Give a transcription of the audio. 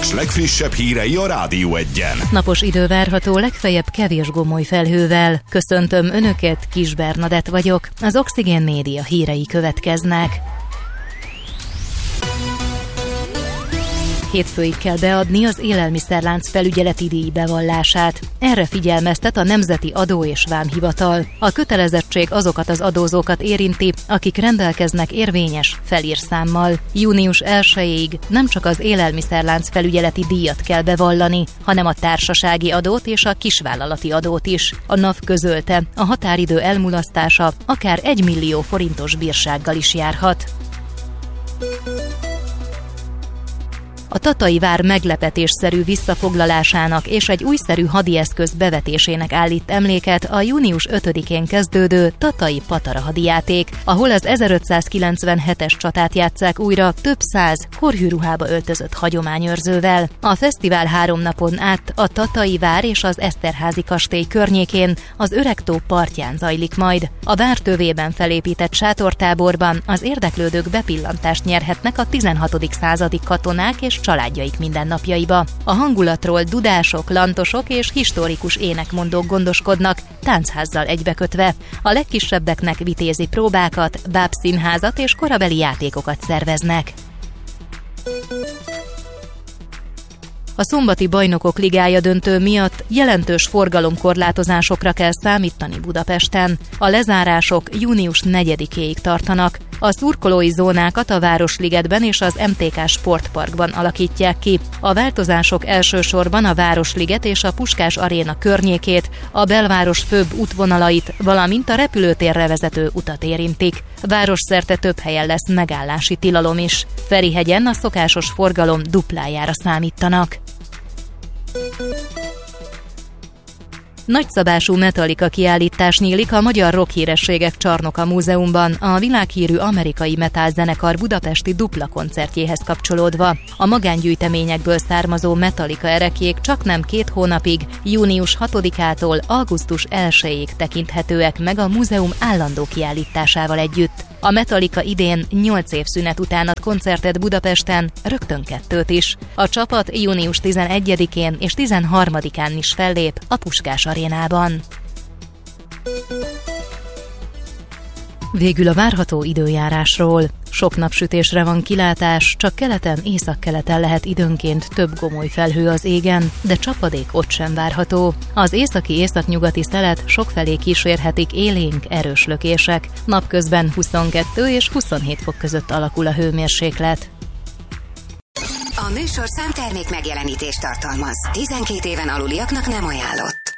Paks legfrissebb hírei a Rádió Egyen. Napos idő várható, legfeljebb kevés gomoly felhővel. Köszöntöm Önöket, Kis Bernadett vagyok. Az Oxigén Média hírei következnek. Hétfőig kell beadni az élelmiszerlánc felügyeleti díj bevallását. Erre figyelmeztet a Nemzeti Adó- és Vámhivatal. A kötelezettség azokat az adózókat érinti, akik rendelkeznek érvényes felírszámmal. Június 1-ig nem csak az élelmiszerlánc felügyeleti díjat kell bevallani, hanem a társasági adót és a kisvállalati adót is. A NAV közölte, a határidő elmulasztása akár 1 millió forintos bírsággal is járhat. A Tatai vár meglepetésszerű visszafoglalásának és egy újszerű hadieszköz bevetésének állít emléket a június 5-én kezdődő Tatai Patara hadijáték, ahol az 1597-es csatát játsszák újra több száz korhűruhába öltözött hagyományőrzővel. A fesztivál 3 napon át a Tatai vár és az Eszterházy kastély környékén az Öregtó partján zajlik majd. A vár tövében felépített sátortáborban az érdeklődők bepillantást nyerhetnek a 16. századi katonák és családjaik mindennapjaiba. A hangulatról dudások, lantosok és historikus énekmondók gondoskodnak, táncházzal egybekötve. A legkisebbeknek vitézi próbákat, bábszínházat és korabeli játékokat szerveznek. A szombati Bajnokok Ligája döntő miatt jelentős forgalomkorlátozásokra kell számítani Budapesten. A lezárások június 4-éig tartanak. A szurkolói zónákat a Városligetben és az MTK Sportparkban alakítják ki. A változások elsősorban a Városliget és a Puskás Aréna környékét, a belváros főbb útvonalait, valamint a repülőtérre vezető utat érintik. Városszerte több helyen lesz megállási tilalom is. Ferihegyen a szokásos forgalom duplájára számítanak. Nagyszabású Metallica kiállítás nyílik a Magyar Rockhírességek Csarnoka Múzeumban a világhírű amerikai metálzenekar budapesti dupla koncertjéhez kapcsolódva. A magángyűjteményekből származó Metallica erekjék csaknem 2 hónapig, június 6-ától augusztus 1-ig tekinthetőek meg a múzeum állandó kiállításával együtt. A Metallica idén 8 év szünet után ad koncertet Budapesten, rögtön 2 is. A csapat június 11-én és 13-án is fellép a Puskás Arénában. Végül a várható időjárásról. Sok napsütésre van kilátás, csak keleten, északkeleten lehet időnként több gomoly felhő az égen, de csapadék ott sem várható. Az északi-északnyugati szelet sokfelé kísérhetik élénk, erős lökések. Napközben 22 és 27 fok között alakul a hőmérséklet. A műsorszám termék megjelenítést tartalmaz. 12 éven aluliaknak nem ajánlott.